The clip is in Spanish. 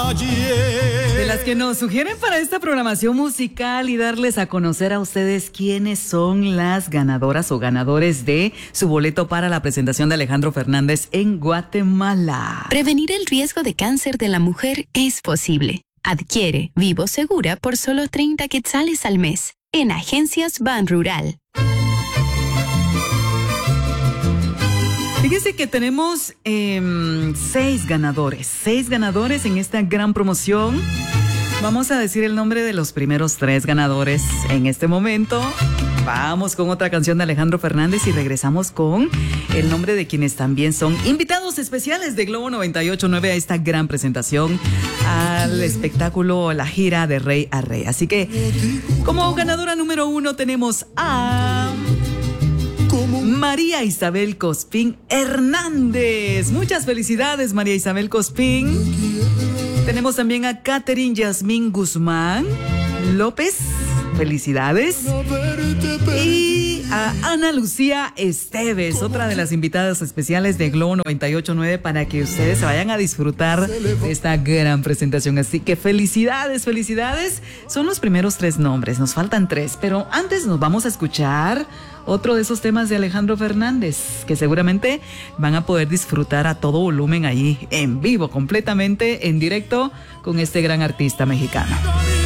ayer. De las que nos sugieren para esta programación musical y darles a conocer a ustedes quiénes son las ganadoras o ganadores de su boleto para la presentación de Alejandro Fernández en Guatemala. Prevenir el riesgo de cáncer de la mujer es posible. Adquiere Vivo Segura por solo 30 quetzales al mes en Agencias Ban Rural. Fíjense que tenemos 6 ganadores en esta gran promoción. Vamos a decir el nombre de los primeros 3 ganadores en este momento. Vamos con otra canción de Alejandro Fernández y regresamos con el nombre de quienes también son invitados especiales de Globo 98.9 a esta gran presentación al espectáculo La Gira de Rey a Rey. Así que como ganadora número 1 tenemos a María Isabel Cospín Hernández. Muchas felicidades, María Isabel Cospín. Tenemos también a Catherine Yasmín Guzmán López. Felicidades. Y a Ana Lucía Esteves, otra de las invitadas especiales de Globo 98.9 para que ustedes se vayan a disfrutar de esta gran presentación. Así que felicidades. Son los primeros 3 nombres, nos faltan 3, pero antes nos vamos a escuchar otro de esos temas de Alejandro Fernández que seguramente van a poder disfrutar a todo volumen allí en vivo, completamente en directo con este gran artista mexicano.